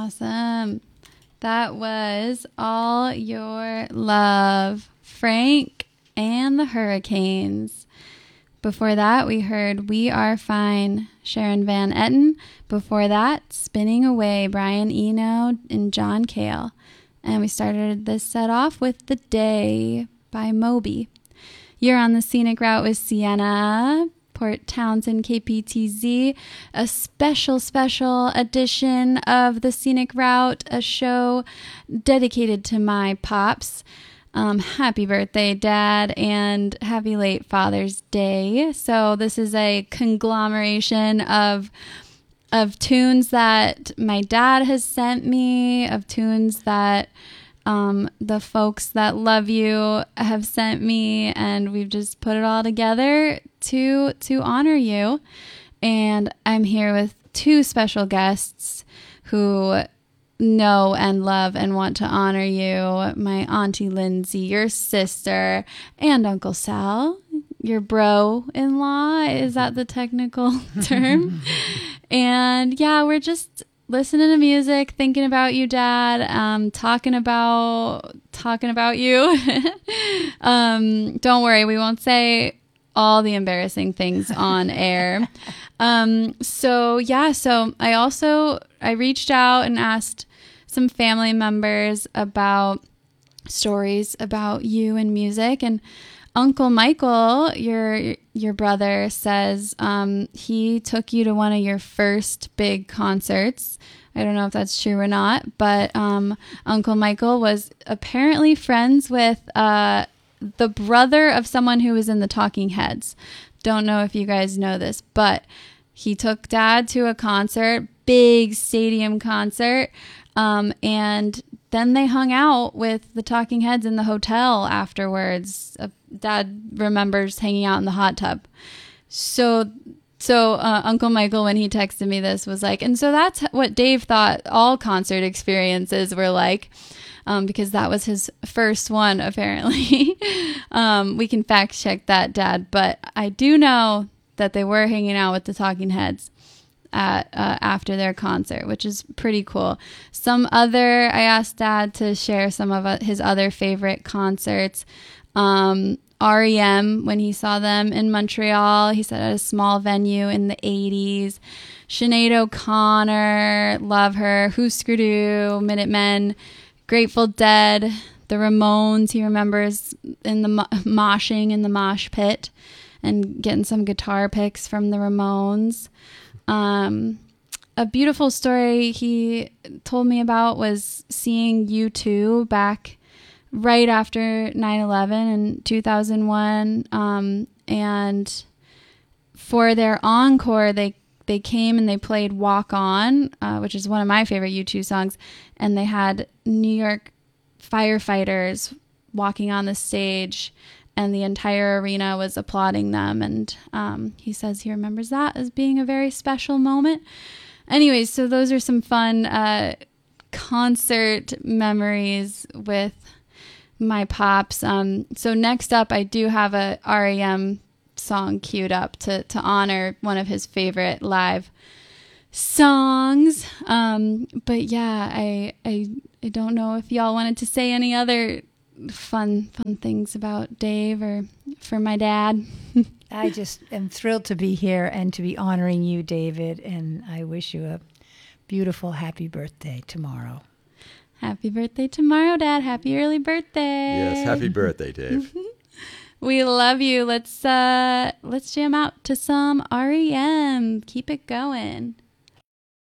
Awesome. That was All Your Love, Frank and the Hurricanes. Before that, we heard We Are Fine, Sharon Van Etten. Before that, Spinning Away, Brian Eno and John Cale. And we started this set off with The Day by Moby. You're on the Scenic Route with Sienna, Port Townsend KPTZ, a special edition of the Scenic Route, a show dedicated to my pops. Happy birthday, Dad, and happy late Father's Day. So this is a conglomeration of tunes that my dad has sent me, of tunes that the folks that love you have sent me, and we've just put it all together to honor you. And I'm here with two special guests who know and love and want to honor you. My Auntie Lindsay, your sister, and Uncle Sal, your bro-in-law. Is that the technical term? And yeah, we're just listening to music, thinking about you, Dad, talking about you. Don't worry, we won't say all the embarrassing things on air. So I reached out and asked some family members about stories about you and music, and Uncle Michael, your brother, says he took you to one of your first big concerts. I don't know if that's true or not, but Uncle Michael was apparently friends with the brother of someone who was in the Talking Heads. Don't know if you guys know this, but he took Dad to a concert, big stadium concert, and then they hung out with the Talking Heads in the hotel afterwards. Dad remembers hanging out in the hot tub. So Uncle Michael, when he texted me this, was like, and so that's what Dave thought all concert experiences were like, because that was his first one, apparently. We can fact check that, Dad, but I do know that they were hanging out with the Talking Heads after their concert, which is pretty cool. I asked Dad to share some of his other favorite concerts. REM, when he saw them in Montreal, he said at a small venue in the 80s. Sinead O'Connor, love her. Husker Du, Minutemen, Grateful Dead, the Ramones. He remembers in the moshing in the mosh pit and getting some guitar picks from the Ramones. A beautiful story he told me about was seeing U2 back right after 9/11 in 2001. And for their encore, they came and they played Walk On, which is one of my favorite U2 songs. And they had New York firefighters walking on the stage, and the entire arena was applauding them. And he says he remembers that as being a very special moment. Anyways, so those are some fun concert memories with my pops. So next up, I do have a REM song queued up to honor one of his favorite live songs. But yeah, I don't know if y'all wanted to say any other fun things about Dave or for my dad. I just am thrilled to be here and to be honoring you, David, and I wish you a beautiful happy birthday tomorrow. Happy birthday tomorrow, Dad. Happy early birthday. Yes, happy birthday, Dave. We love you. Let's jam out to some REM. Keep it going.